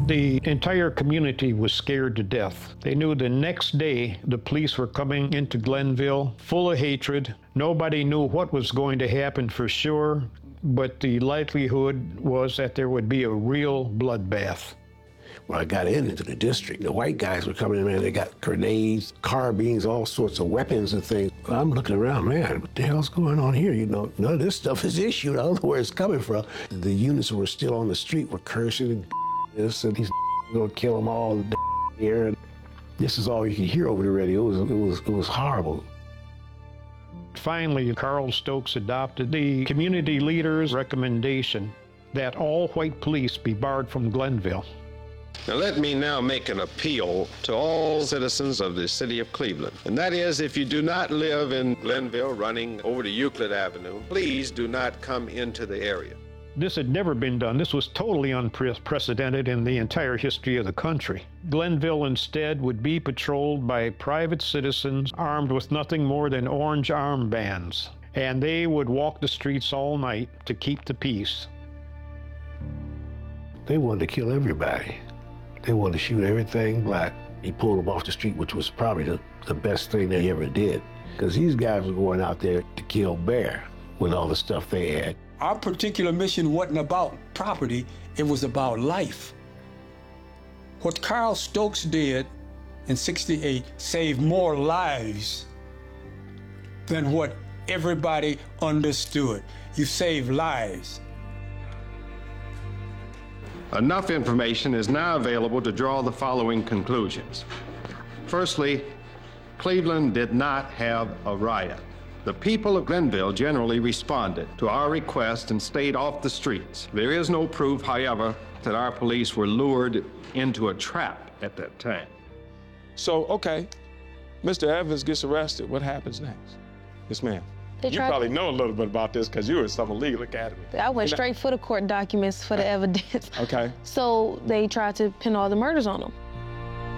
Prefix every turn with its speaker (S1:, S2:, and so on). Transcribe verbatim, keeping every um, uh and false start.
S1: The entire community was scared to death. They knew the next day the police were coming into Glenville full of hatred. Nobody knew what was going to happen for sure, but the likelihood was that there would be a real bloodbath.
S2: When I got into the district, the white guys were coming in, man, they got grenades, carbines, all sorts of weapons and things. I'm looking around, man, what the hell's going on here? You know, none of this stuff is issued. I don't know where it's coming from. The units who were still on the street were cursing and this, and he's gonna kill them all here. And this is all you could hear over the radio. It was, it was, it was horrible.
S1: Finally, Carl Stokes adopted the community leader's recommendation that all white police be barred from Glenville.
S3: Now let me now make an appeal to all citizens of the city of Cleveland. And that is, if you do not live in Glenville running over to Euclid Avenue, please do not come into the area.
S1: This had never been done. This was totally unprecedented in the entire history of the country. Glenville instead would be patrolled by private citizens armed with nothing more than orange armbands. And they would walk the streets all night to keep the peace.
S2: They wanted to kill everybody. They wanted to shoot everything black. He pulled them off the street, which was probably the, the best thing they ever did. Because these guys were going out there to kill bear with all the stuff they had.
S4: Our particular mission wasn't about property, it was about life. What Carl Stokes did in sixty-eight saved more lives than what everybody understood. You save lives.
S3: Enough information is now available to draw the following conclusions. Firstly, Cleveland did not have a riot. The people of Glenville generally responded to our request and stayed off the streets. There is no proof, however, that our police were lured into a trap at that time.
S5: So, okay, Mister Evans gets arrested. What happens next? Yes, ma'am.
S6: They
S5: you probably know a little bit about this because you were at Summer Legal Academy.
S6: I went
S5: you
S6: straight
S5: know?
S6: for the court documents for the evidence.
S5: Okay.
S6: So they tried to pin all the murders on them.